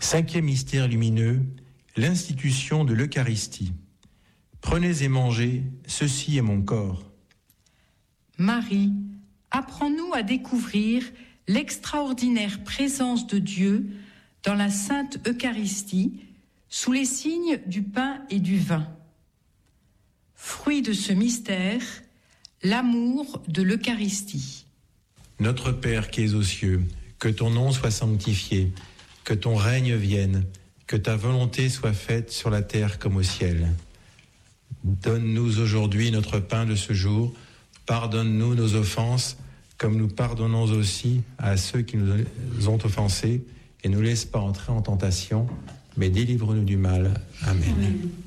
Cinquième mystère lumineux, l'institution de l'Eucharistie. Prenez et mangez, ceci est mon corps. Marie, apprends-nous à découvrir l'extraordinaire présence de Dieu dans la Sainte Eucharistie, sous les signes du pain et du vin. Fruit de ce mystère, l'amour de l'Eucharistie. Notre Père qui es aux cieux, que ton nom soit sanctifié, que ton règne vienne, que ta volonté soit faite sur la terre comme au ciel. Donne-nous aujourd'hui notre pain de ce jour. Pardonne-nous nos offenses, comme nous pardonnons aussi à ceux qui nous ont offensés, et ne nous laisse pas entrer en tentation, mais délivre-nous du mal. Amen. Amen.